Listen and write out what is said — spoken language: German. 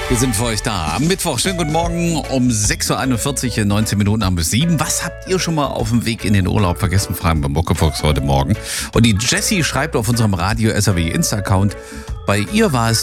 Wir sind für euch da. Am Mittwoch, schönen guten Morgen um 6.41 Uhr, 19 Minuten nach 7. Was habt ihr schon mal auf dem Weg in den Urlaub vergessen? Fragen beim Muckefuchs heute Morgen. Und die Jessie schreibt auf unserem Radio SAW Insta-Account, bei ihr war es